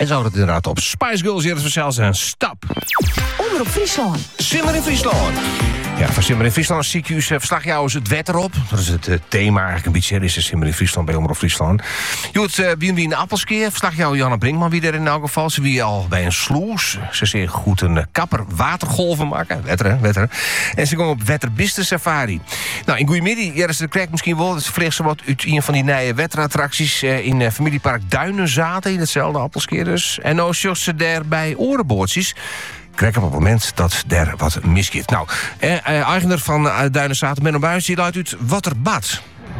En zo het inderdaad op Spice Girls hier zelfs een stap. Omroep Friesland. Simmer in Friesland. Ja, van Simmer in Friesland zie ik u verslagjouwers het wet erop. Dat is het thema eigenlijk een beetje. Dit is Simmer in Friesland bij Omroep Friesland. Je hoort wie in de appelskeer. Verslagjouwer Janne Brinkman wie er in elk geval. Ze wie al bij een sloes. Ze zeer goed een kapper watergolven maken. Wetter. En ze komen op Wetterbiste Safari. Nou, in goeiemiddag. Ja, dat krijgt misschien wel. Het vliegt ze wat uit een van die nieuwe weterattracties in familiepark Duinenzaten. In hetzelfde appelskeer dus. En nou zoals ze daar bij orenboortjes. Krijg op het moment dat er wat misgaat. Nou, eigenaar van Duinenzaten, Menno Buijs, die luidt uit wat er bad.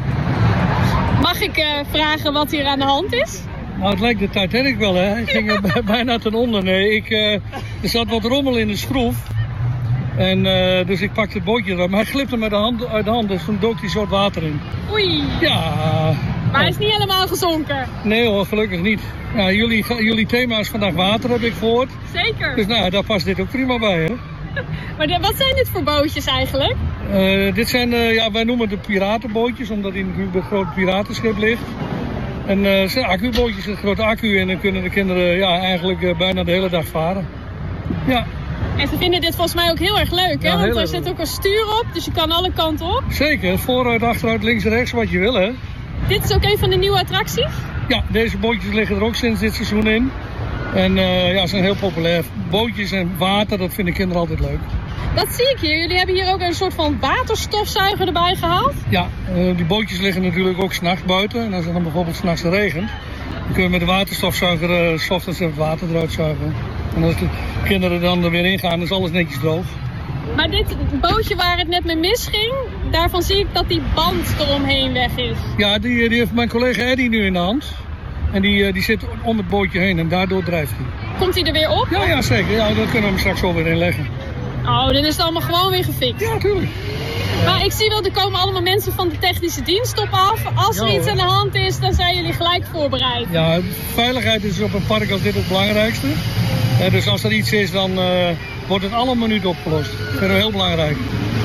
Mag ik vragen wat hier aan de hand is? Nou, het lijkt de Titanic wel, hè. Ik ging er bijna ten onder. Nee, er zat wat rommel in de schroef. En dus ik pakte het bootje erop. Maar hij glipte met de hand uit de hand, dus toen dook hij soort water in. Oei. Ja. Maar hij is niet helemaal gezonken? Nee hoor, gelukkig niet. Ja, jullie thema is vandaag water, heb ik gehoord. Zeker. Dus nou, daar past dit ook prima bij, hè. Maar wat zijn dit voor bootjes eigenlijk? Dit zijn, wij noemen het piratenbootjes, omdat die natuurlijk bij een groot piratenschip ligt. En het zijn accubootjes, een grote accu, en dan kunnen de kinderen eigenlijk bijna de hele dag varen. Ja. En ze vinden dit volgens mij ook heel erg leuk, hè? Ja, want er zit ook een stuur op, dus je kan alle kanten op. Zeker, vooruit, achteruit, links en rechts, wat je wil, hè. Dit is ook een van de nieuwe attracties? Ja, deze bootjes liggen er ook sinds dit seizoen in. En ze zijn heel populair. Bootjes en water, dat vinden kinderen altijd leuk. Dat zie ik hier. Jullie hebben hier ook een soort van waterstofzuiger erbij gehaald? Ja, die bootjes liggen natuurlijk ook 's nachts buiten. En als het dan bijvoorbeeld 's nachts regent, dan kun je met de waterstofzuiger 's ochtends het water eruit zuigen. En als de kinderen dan er weer in gaan, is alles netjes droog. Maar dit bootje waar het net mee misging, daarvan zie ik dat die band eromheen weg is. Ja, die heeft mijn collega Eddie nu in de hand. En die zit om het bootje heen en daardoor drijft hij. Komt hij er weer op? Ja, zeker. Ja, dat kunnen we hem straks wel weer inleggen. Oh, dan is het allemaal gewoon weer gefixt. Ja, tuurlijk. Maar ik zie wel, er komen allemaal mensen van de technische dienst op af. Als er iets aan de hand is, dan zijn jullie gelijk voorbereid. Ja, veiligheid is op een park als dit het belangrijkste. Dus als er iets is, dan wordt het alle minuut opgelost. Dat vinden we heel belangrijk.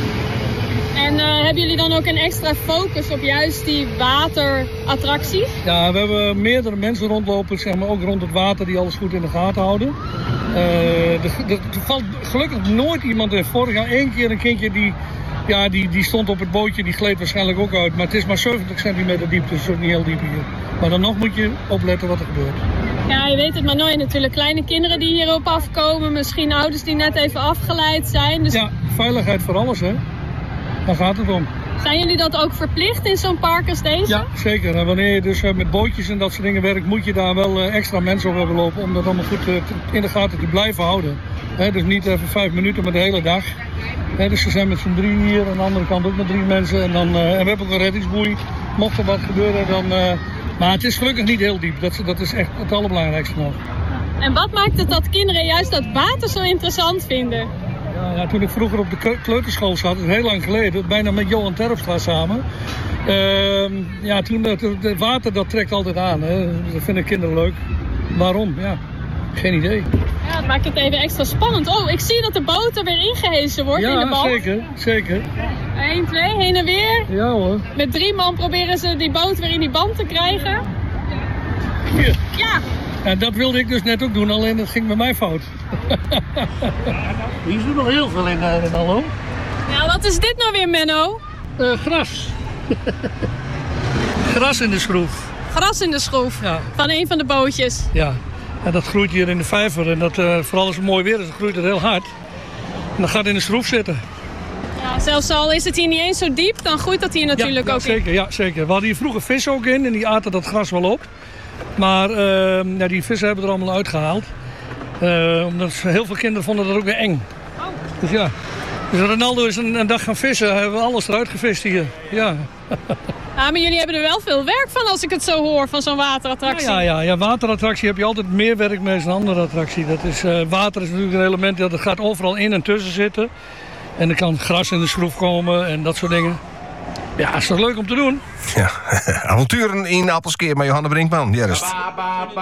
En hebben jullie dan ook een extra focus op juist die waterattracties? Ja, we hebben meerdere mensen rondlopen, zeg maar, ook rond het water, die alles goed in de gaten houden. Er valt gelukkig nooit iemand in. Vorig jaar 1 keer een kindje die stond op het bootje, die gleed waarschijnlijk ook uit. Maar het is maar 70 centimeter diep, dus het is ook niet heel diep hier. Maar dan nog moet je opletten wat er gebeurt. Ja, je weet het maar nooit natuurlijk. Kleine kinderen die hierop afkomen, misschien ouders die net even afgeleid zijn. Dus... Ja, veiligheid voor alles, hè. Daar gaat het om. Zijn jullie dat ook verplicht in zo'n park als deze? Ja, zeker. En wanneer je dus met bootjes en dat soort dingen werkt, moet je daar wel extra mensen op hebben lopen om dat allemaal goed in de gaten te blijven houden. Dus niet even 5 minuten, maar de hele dag. Dus we zijn met z'n 3 hier, aan de andere kant ook met 3 mensen. En we hebben ook een reddingsboei. Mocht er wat gebeuren, dan... Maar het is gelukkig niet heel diep. Dat is echt het allerbelangrijkste nog. En wat maakt het dat kinderen juist dat water zo interessant vinden? Ja, toen ik vroeger op de kleuterschool zat, dat is heel lang geleden, bijna met Johan Terpstra samen. Toen het water, dat trekt altijd aan. Hè. Dat vinden kinderen leuk. Waarom? Ja, geen idee. Ja, dat maakt het even extra spannend. Oh, ik zie dat de boot er weer ingehezen wordt in de band. Ja, zeker. 1, 2, heen en weer. Ja hoor. Met 3 man proberen ze die boot weer in die band te krijgen. Hier. Ja. En dat wilde ik dus net ook doen, alleen dat ging bij mij fout. Hier zit nog heel veel in hallo. Ja, wat is dit nou weer, Menno? Gras. Gras in de schroef. Gras in de schroef? Ja. Van een van de bootjes? Ja. En dat groeit hier in de vijver. En dat, vooral als het mooi weer is, dan groeit het heel hard. En dat gaat in de schroef zitten. Ja, zelfs al is het hier niet eens zo diep, dan groeit dat hier natuurlijk ook zeker, in. Ja, zeker. We hadden hier vroeger vissen ook in en die aten dat gras wel op. Maar die vissen hebben er allemaal uitgehaald. Omdat heel veel kinderen vonden dat ook weer eng. Oh. Dus ja. Dus Ronaldo is een dag gaan vissen. Hebben we alles eruit gevist hier. Ja. Ja, maar jullie hebben er wel veel werk van als ik het zo hoor, van zo'n waterattractie. Ja, waterattractie heb je altijd meer werk mee dan een andere attractie. Dat is, water is natuurlijk een element dat gaat overal in en tussen zitten. En er kan gras in de schroef komen en dat soort dingen. Ja, is toch leuk om te doen? Ja, avonturen in Appelskeer met Johanne Brinkman. Ja,